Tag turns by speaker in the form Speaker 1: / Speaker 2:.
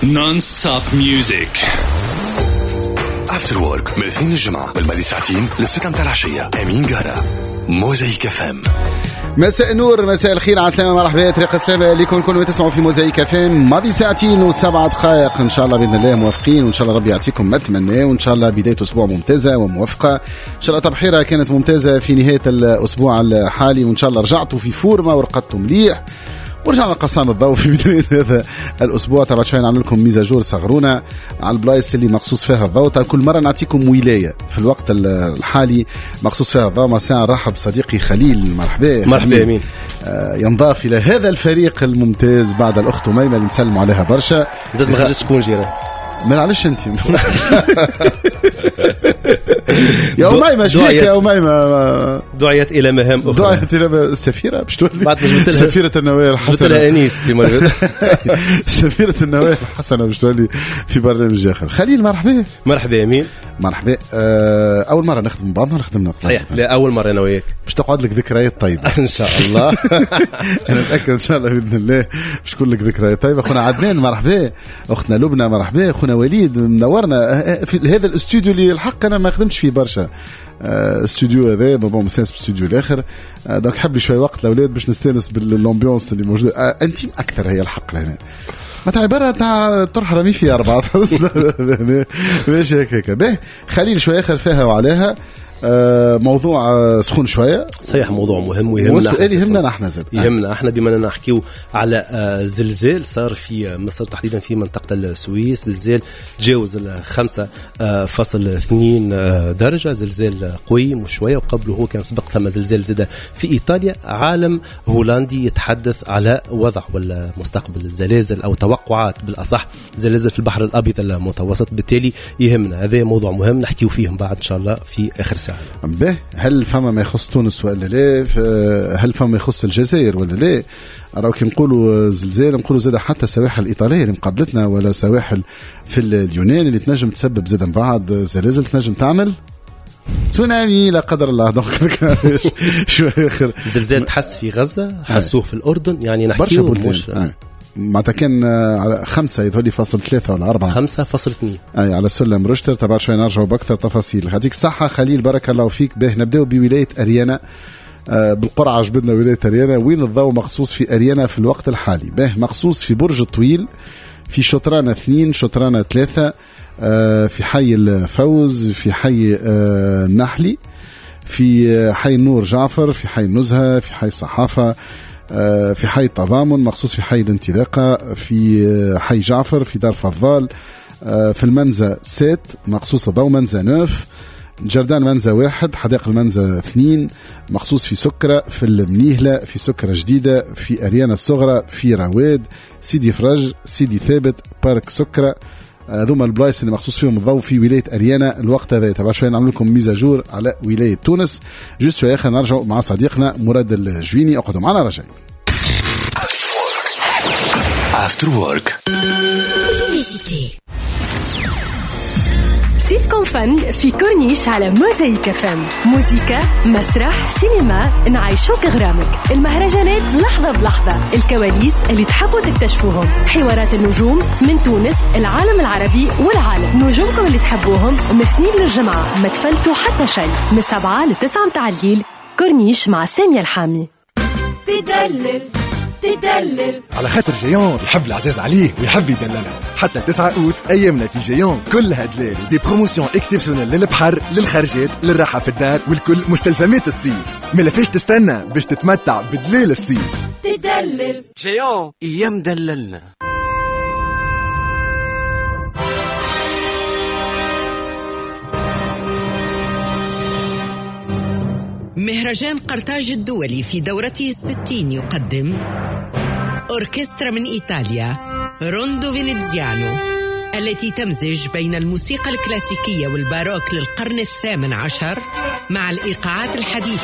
Speaker 1: Non-stop music.
Speaker 2: After Work من الاثنين الجمعة بالماضي ساعتين للستة متاع العشية. أمين قهرة موزايك FM.
Speaker 3: مساء النور، مساء الخير، عسلامة، مرحبا، طريق السلامة لكم كونوا تسمعوا في موزايك FM. ماضي ساعتين و7 دقائق إن شاء الله بإذن الله موافقين، وإن شاء الله ربي يعطيكم ما تمناه، وإن شاء الله بداية أسبوع ممتازة وموفقة. إن شاء الله تبحيرة كانت ممتازة في نهاية الأسبوع الحالي، وإن شاء الله رجعتوا في فورمة ورقدتوا مليح، ورجعنا قصان الضوء في بداية هذا الأسبوع. طبعا شوي نعمل لكم ميزاجور صغرونا على البلايص اللي مخصوص فيها الضوء. كل مرة نعطيكم ولاية في الوقت الحالي مخصوص فيها الضوء. مساء نرحب بصديقي خليل. مرحبا.
Speaker 4: مرحبا أمين.
Speaker 3: ينضاف إلى هذا الفريق الممتاز بعد الأخت أميمة اللي نسلم عليها برشا.
Speaker 4: زاد ما خرجتش تكون جيران.
Speaker 3: ما نعرفش انت يا أميمة شبيك يا أميمة؟
Speaker 4: دعيت إلى مهام أخرى.
Speaker 3: دعيت إلى السفيرة باش تولي
Speaker 4: بعد ما جبت لها
Speaker 3: سفيرة النوايا الحسنة.
Speaker 4: جبت لها أنيس
Speaker 3: سفيرة النوايا الحسنة باش تولي في برنامج آخر. خليل مرحبا.
Speaker 4: مرحبا أمين.
Speaker 3: مرحبا. أول مرة نخدم بعضنا، نخدمنا
Speaker 4: صحيح. لا أول مرة أنا وياك
Speaker 3: باش تقعد لك ذكريات طيبة
Speaker 4: إن شاء الله.
Speaker 3: أنا متأكد إن شاء الله بإذن الله باش تكون لك ذكريات طيبة. أخونا عدنان مرحبا، أختنا لبنى مرحبا، أخونا وليد منورنا في هذا الاستوديو اللي الحق أنا ما خدمتش فيه برشا. استوديو هذا بابا مسانس بالاستوديو الاخر. دونك حب لي شوي وقت الاولاد باش نستانس بالامبيونس اللي موجوده. انت اكثر هي الحق لهنا ما تاع عباره تاع طرح رمي فيها 4 ماشي هكاك. به خليل شوي اخر فيها وعليها. موضوع سخون شويه
Speaker 4: صحيح، موضوع مهم ويهمنا.
Speaker 3: وسؤال يهمنا نحن زاد
Speaker 4: يهمنا احنا بما اننا نحكيو على زلزال صار في مصر تحديدا في منطقه السويس. زلزال تجاوز 5.2 درجه، زلزال قوي مش شويه. وقبله هو كان سبق ثم زلزال زاد في ايطاليا. عالم هولندي يتحدث على وضع ولا مستقبل الزلازل او توقعات بالاصح زلازل في البحر الابيض المتوسط. بالتالي يهمنا هذا موضوع مهم نحكيو فيه بعد ان شاء الله في اخر ساعه.
Speaker 3: به هل فما ما يخص تونس ولا لا؟ هل فما ما يخص الجزائر ولا لا؟ راهو كي نقولوا زلزال نقولوا زاد حتى السواحل الإيطالية اللي مقابلتنا ولا سواحل في اليونان اللي تنجم تسبب زاد من بعض زلازل، تنجم تعمل تسونامي لا قدر الله. دونك شويه اخر
Speaker 4: زلزال تحس في غزة، حسوه في الأردن، يعني
Speaker 3: برشا
Speaker 4: نحكيو
Speaker 3: معناتها كان على 5 يظهر 5.3 ولا 4
Speaker 4: 5.2
Speaker 3: على سلم رشتر. تبع شوي نرجعوا بأكثر تفاصيل. يعطيك الصحة خليل، بارك الله فيك. به نبدأ بولاية أريانا. بالقرعة عجبتنا ولاية أريانا. وين الضوء مخصوص في أريانا في الوقت الحالي؟ به مخصوص في برج الطويل، في شطرانة 2 شطرانة 3، في حي الفوز، في حي النحلي، في حي النور جعفر، في حي النزهة، في حي الصحافة، في حي التضامن، مخصوص في حي الانطلاقة، في حي جعفر، في دار فضال، في المنزة 7 مخصوص ضوء، منزة 9، جردان منزة 1، حدائق المنزة 2 مخصوص في سكرة، في المنيهلة، في سكرة جديدة، في أريانا الصغرى، في رواد، سيدي فرج، سيدي ثابت، بارك سكرة. ذوما البلايص اللي مخصوص فيهم الضوء في ولاية أريانا الوقت هذا. تبع شوية نعمل لكم ميزاجور على ولاية تونس. جوست شوية خلينا نرجع مع صديقنا مراد الجويني. اقعدوا معنا رجعين.
Speaker 2: After Work.
Speaker 5: صيفكم فن في كورنيش على موزايك FM. موسيقى، مسرح، سينما، نعيشوك غرامك. المهرجانات لحظة بلحظة، الكواليس اللي تحبوا تكتشفوهم، حوارات النجوم من تونس، العالم العربي والعالم. نجومكم اللي تحبوهم من الاثنين للجمعة، ما تفلتوا حتى شيء. من 7 ل9 متاع الليل. كورنيش مع سامية الحامي.
Speaker 6: تدلل
Speaker 7: على خاطر جيون يحب العزاز عليه ويحب يدللها. حتى 9 أوت أيامنا في جيون كلها دلال، دي بروموسيون اكسبسيونيل للبحر، للخرجات، للراحة في الدار والكل مستلزمات الصيف. ملا فيش تستنى باش تتمتع بدلال الصيف.
Speaker 6: تدلل
Speaker 8: جيون أيام دللنا.
Speaker 9: مهرجان قرطاج الدولي في دورته 60 يقدم أوركسترا من إيطاليا روندو فينيزيانو، التي تمزج بين الموسيقى الكلاسيكية والباروك للقرن 18 مع الإيقاعات الحديثة